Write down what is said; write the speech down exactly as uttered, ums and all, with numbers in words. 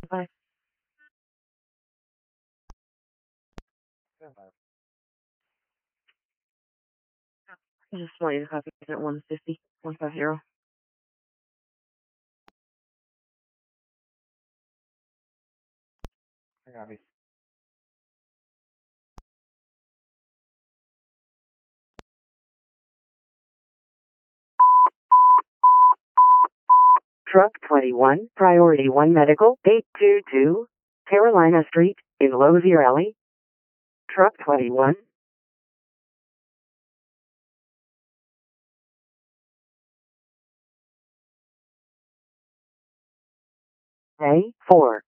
Bye. I just want you to copy it at one fifty, one fifty. I copy. Truck twenty-one, Priority one Medical, eight two two, Carolina Street, in Lozier Alley. Truck twenty-one. A four.